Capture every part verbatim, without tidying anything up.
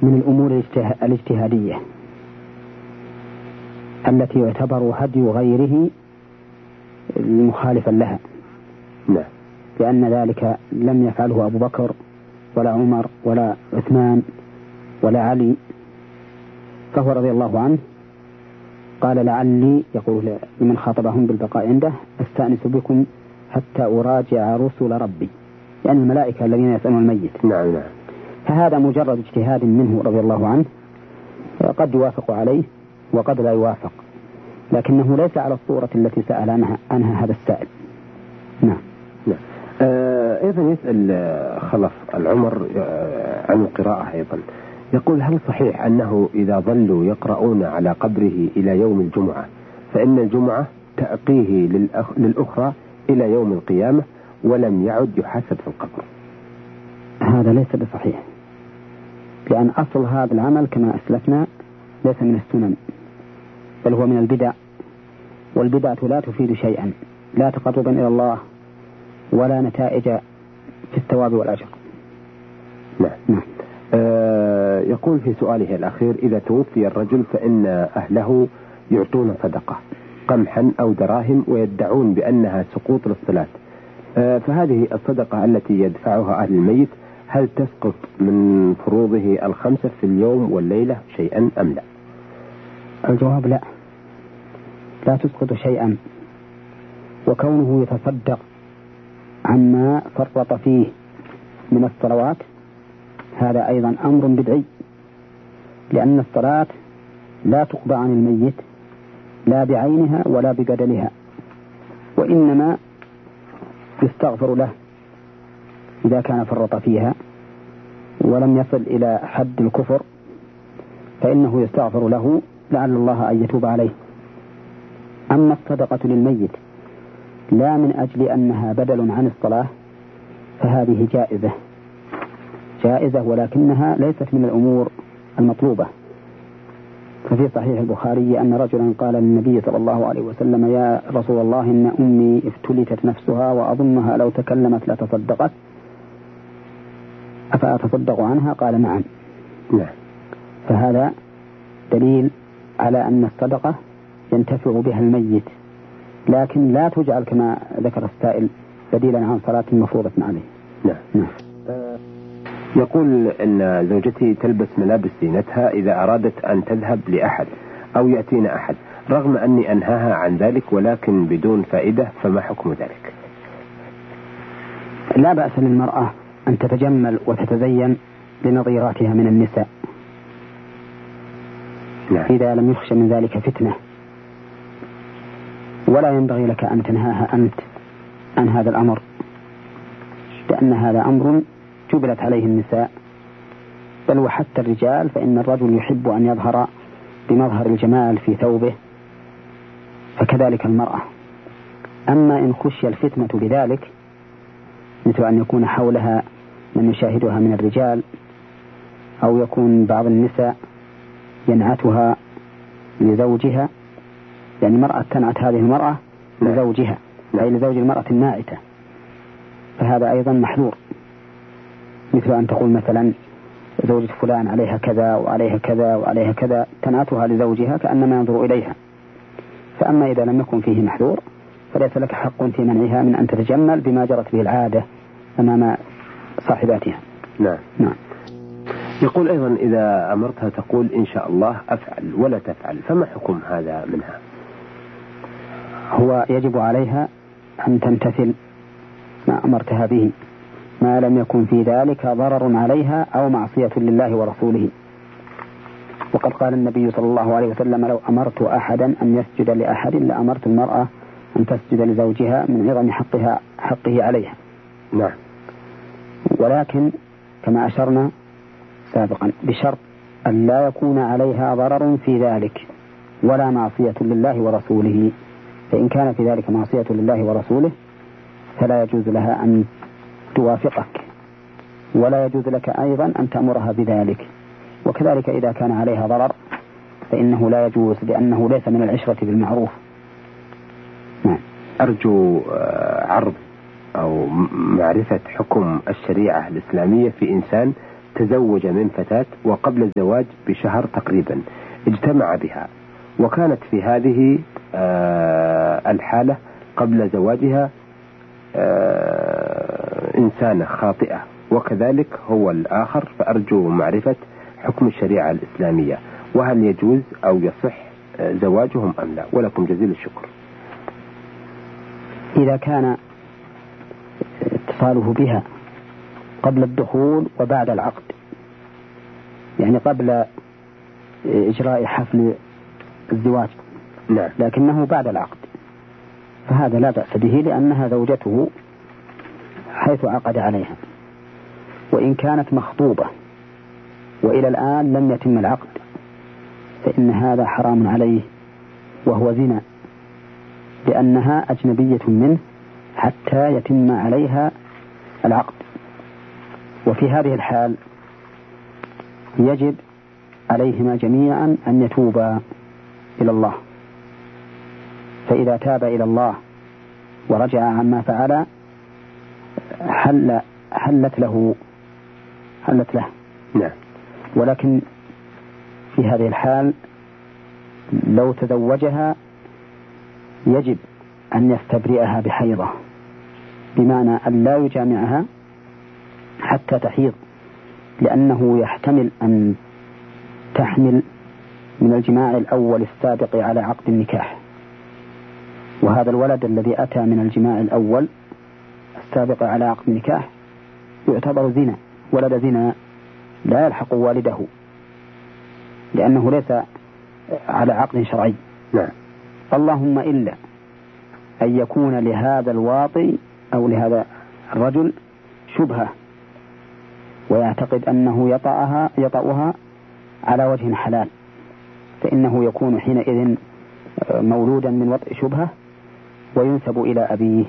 من الأمور الاجتهادية التي يعتبر هدي غيره مخالفا لها. لا. لأن ذلك لم يفعله أبو بكر ولا عمر ولا عثمان ولا علي، فهو رضي الله عنه قال لعلي يقول لمن خاطبهم بالبقاء عنده أستأنس بكم حتى أراجع رسل ربي، يعني الملائكة الذين يسألون الميت. نعم نعم. فهذا مجرد اجتهاد منه رضي الله عنه، قد يوافق عليه وقد لا يوافق، لكنه ليس على الصورة التي سأل عنها, عنها هذا السائل. نعم. نعم. آه أيضا يسأل خلف العمر آه عن القراءة أيضا، يقول هل صحيح أنه إذا ظلوا يقرؤون على قبره إلى يوم الجمعة فإن الجمعة تأقيه للأخ... للأخرى إلى يوم القيامة ولم يعد يحاسب في القبر؟ هذا ليس بصحيح، لأن أصل هذا العمل كما أسلفنا ليس من السنن، بل هو من البدع، والبدعة لا تفيد شيئا، لا تقربا إلى الله ولا نتائج في الثواب والأجر. نعم. نعم. آه يقول في سؤاله الأخير إذا توفي الرجل فإن أهله يعطون صدقة قمحا أو دراهم ويدعون بأنها سقوط للصلاة، آه فهذه الصدقة التي يدفعها أهل الميت هل تسقط من فروضه الخمسة في اليوم والليلة شيئا أم لا؟ الجواب لا، لا تسقط شيئا، وكونه يتصدق عما فرط فيه من الصلوات هذا أيضا أمر بدعي، لأن الصلاة لا تقضى عن الميت لا بعينها ولا ببدلها، وإنما يستغفر له إذا كان فرط فيها ولم يصل إلى حد الكفر، فإنه يستغفر له لعل الله أن يتوب عليه. أما الصدقة للميت لا من أجل أنها بدل عن الصلاة فهذه جائزة جائزة ولكنها ليست من الأمور المطلوبة. ففي صحيح البخاري أن رجلا قال للنبي صلى الله عليه وسلم يا رسول الله إن أمي افتلتت نفسها وأظنها لو تكلمت لتصدقت أفأتصدق عنها؟ قال نعم. نعم. فهذا دليل على أن الصدقة ينتفع بها الميت، لكن لا تجعل كما ذكر السائل بديلا عن صلاة مفروضة عليه. نعم. نعم. يقول أن زوجتي تلبس ملابس زينتها إذا أرادت أن تذهب لأحد أو يأتينا أحد رغم أني أنهاها عن ذلك ولكن بدون فائدة، فما حكم ذلك؟ لا بأس للمرأة أن تتجمل وتتزين لنظيراتها من النساء. نعم. إذا لم يخشى من ذلك فتنة، ولا ينبغي لك أن تنهاها أنت عن هذا الأمر، لأن هذا أمر جبلت عليه النساء، بل وحتى الرجال، فإن الرجل يحب أن يظهر بمظهر الجمال في ثوبه، فكذلك المرأة. أما إن خشي الفتنة بذلك مثل أن يكون حولها من يشاهدها من الرجال، أو يكون بعض النساء ينعتها لزوجها، يعني مرأة تنعت هذه المرأة لزوجها أي لزوج المرأة الناعتة، فهذا أيضا محذور، مثل أن تقول مثلا زوجة فلان عليها كذا وعليها كذا وعليها كذا، تنعتها لزوجها كأنما ينظر إليها. فأما إذا لم يكن فيه محذور فليس لك حق في منعها من أن تتجمل بما جرت به العادة أمام صاحباتها. نعم. نعم. يقول أيضا إذا أمرتها تقول إن شاء الله أفعل ولا تفعل، فما حكم هذا منها؟ هو يجب عليها أن تمتثل ما أمرتها به ما لم يكن في ذلك ضرر عليها أو معصية لله ورسوله. وقد قال النبي صلى الله عليه وسلم لو أمرت أحدا أن يسجد لأحد لأمرت المرأة أن تسجد لزوجها من عظم حقها حقه عليها. نعم. ولكن كما أشرنا سابقا بشرط أن لا يكون عليها ضرر في ذلك ولا معصية لله ورسوله، فإن كان في ذلك معصية لله ورسوله فلا يجوز لها أن توافقك، ولا يجوز لك أيضا أن تأمرها بذلك. وكذلك إذا كان عليها ضرر فإنه لا يجوز، لأنه ليس من العشرة بالمعروف. نعم. أرجو عرض أو معرفة حكم الشريعة الإسلامية في إنسان تزوج من فتاة وقبل الزواج بشهر تقريبا اجتمع بها، وكانت في هذه الحالة قبل زواجها إنسانة خاطئة، وكذلك هو الآخر، فأرجو معرفة حكم الشريعة الإسلامية، وهل يجوز أو يصح زواجهم أم لا؟ ولكم جزيل الشكر. إذا كان اتصاله بها قبل الدخول وبعد العقد، يعني قبل إجراء حفل الزواج نعم. لكنه بعد العقد، فهذا لا بأس به لأنها زوجته حيث عقد عليها. وإن كانت مخطوبة وإلى الآن لم يتم العقد فإن هذا حرام عليه وهو زنا، لأنها أجنبية منه حتى يتم عليها العقد. وفي هذه الحال يجب عليهما جميعا أن يتوبا إلى الله، فإذا تاب إلى الله ورجع عما فعل حل حلت له حلت له نعم. ولكن في هذه الحال لو تزوجها يجب أن يستبرئها بحيضة، بمعنى أن لا يجامعها حتى تحيض، لأنه يحتمل أن تحمل من الجماع الأول السابق على عقد النكاح، وهذا الولد الذي أتى من الجماع الأول السابق على عقد النكاح يعتبر زنا، ولد زنا لا يلحق والده لأنه ليس على عقد شرعي. نعم. اللهم إلا أن يكون لهذا الواطي أو لهذا الرجل شبهة ويعتقد أنه يطأها يطأها على وجه حلال، فإنه يكون حينئذ مولودا من وطئ شبهة وينسب إلى أبيه.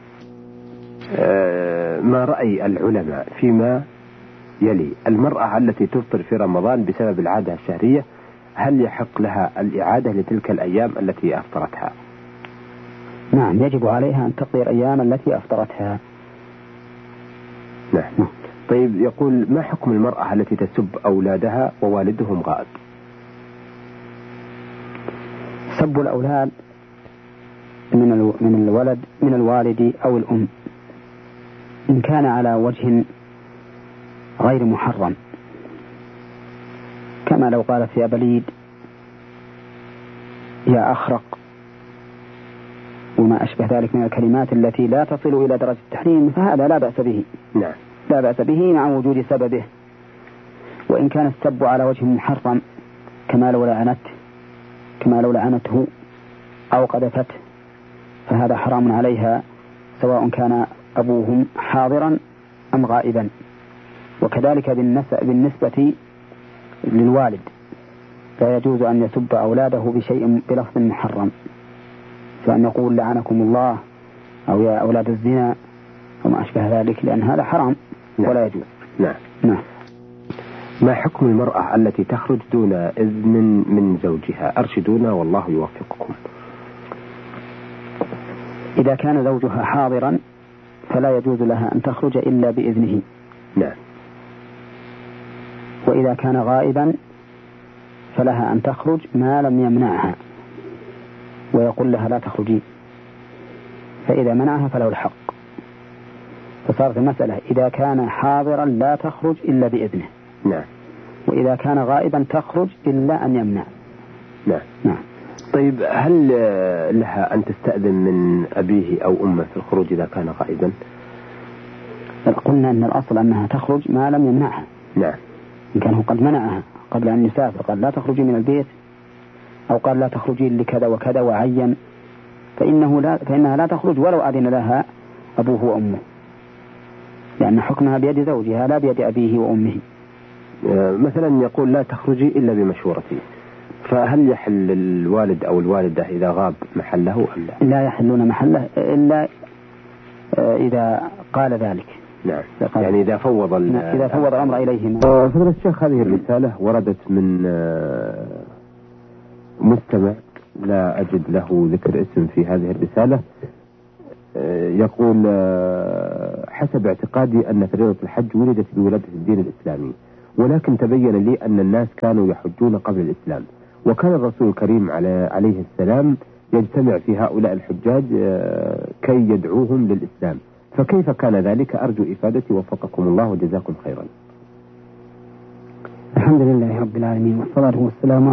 أه ما رأي العلماء فيما يلي؟ المرأة التي تفطر في رمضان بسبب العادة الشهرية، هل يحق لها الإعادة لتلك الأيام التي أفطرتها؟ نعم، يجب عليها أن تقضي الأيام التي أفطرتها. نعم. نعم. طيب، يقول: ما حكم المرأة التي تسب أولادها ووالدهم غائب؟ سب الأولاد من من الولد من الوالد أو الأم إن كان على وجه غير محرم، كما لو قالت يا بليد، يا أخرق، وما أشبه ذلك من الكلمات التي لا تصل إلى درجة التحريم، فهذا لا بأس به. نعم. لا بأس به مع وجود سببه. وإن كان السب على وجه محرم كما لو لعنت كما لو لعنته أو قذفته، فهذا حرام عليها سواء كان أبوهم حاضرا أم غائبا. وكذلك بالنسبة للوالد لا يجوز أن يسب أولاده بشيء بلفظ محرم، فأن يقول لعنكم الله أو يا أولاد الزنا وما أشبه ذلك، لأن هذا حرام. نعم. ولا يجوز. نعم. نعم. ما حكم المرأة التي تخرج دون إذن من زوجها؟ أرشدونا والله يوفقكم. إذا كان زوجها حاضرا فلا يجوز لها أن تخرج إلا بإذنه. نعم. وإذا كان غائبا فلها أن تخرج ما لم يمنعها ويقول لها لا تخرجي، فإذا منعها فله الحق. فصارت المسألة إذا كان حاضرا لا تخرج إلا بإذنه. نعم. وإذا كان غائبا تخرج إلا أن يمنع. نعم. نعم. طيب، هل لها أن تستأذن من أبيه أو أمه في الخروج إذا كان غائبا؟ قلنا أن الأصل أنها تخرج ما لم يمنعها. نعم. إن كان قد منعها قبل أن يسافر، قال لا تخرجي من البيت، أو قال لا تخرجي لكذا وكذا وعين، فإنه لا فإنها لا تخرج ولو أذن لها أبوه وأمه، لأن حكمها بيد زوجها لا بيد أبيه وأمه. مثلا يقول لا تخرجي إلا بمشورتي، فهل يحل الوالد أو الوالدة إذا غاب محله أم لا؟ لا يحلون محله إلا إذا قال ذلك. نعم. يعني إذا فوض إذا فوض الأمر إليهما. فضيلة الشيخ، هذه الرسالة وردت من مستمع لا أجد له ذكر اسم في هذه الرسالة. يقول: حسب اعتقادي أن فريضة الحج ولدت بولادة الدين الإسلامي، ولكن تبين لي أن الناس كانوا يحجون قبل الإسلام، وكان الرسول الكريم عليه السلام يجتمع في هؤلاء الحجاج كي يدعوهم للإسلام، فكيف كان ذلك؟ أرجو إفادتي وفقكم الله وجزاكم خيرا. الحمد لله رب العالمين، والصلاة والسلام